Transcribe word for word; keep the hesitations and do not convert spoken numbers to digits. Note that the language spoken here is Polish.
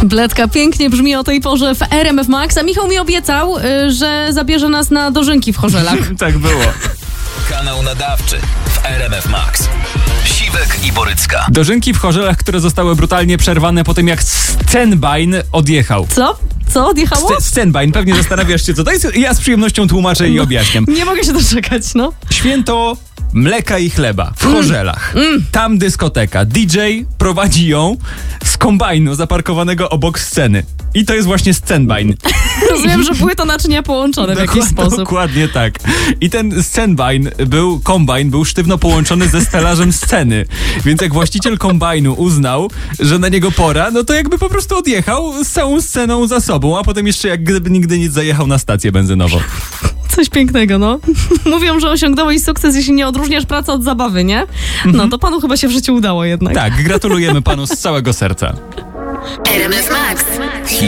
Bledka pięknie brzmi o tej porze w R M F Max, a Michał mi obiecał, że zabierze nas na dożynki w Chorzelach. Tak było. Kanał nadawczy w R M F Max. Siwek i Borycka. Dożynki w Chorzelach, które zostały brutalnie przerwane po tym, jak Scenbein odjechał. Co? Co odjechało? St- Scenbein, pewnie zastanawiasz się, co to jest. Ja z przyjemnością tłumaczę i objaśniam. Nie mogę się doczekać, no. Święto mleka i chleba w Chorzelach. Mm. Tam dyskoteka. D J prowadzi ją z kombajnu zaparkowanego obok sceny. I to jest właśnie Scenbein. Rozumiem, że były to naczynia połączone w jakiś sposób. Dokładnie tak. I ten Scenbein był, kombajn był sztywno połączony ze stelażem sceny. Więc jak właściciel kombajnu uznał, że na niego pora, no to jakby po prostu odjechał z całą sceną za sobą, a potem jeszcze jak gdyby nigdy nic zajechał na stację benzynową. Coś pięknego, no. Mówią, że osiągnąłeś sukces, jeśli nie odróżniasz pracy od zabawy, nie? No to panu chyba się w życiu udało jednak. Tak, gratulujemy panu z całego serca. R M F Max.